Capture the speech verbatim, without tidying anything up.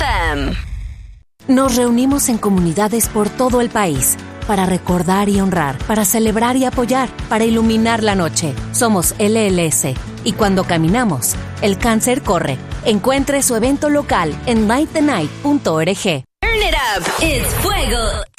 F M. Nos reunimos en comunidades por todo el país para recordar y honrar, para celebrar y apoyar, para iluminar la noche. Somos L L S y cuando caminamos, el cáncer corre. Encuentre su evento local en light the night punto org. Turn it up. It's Fuego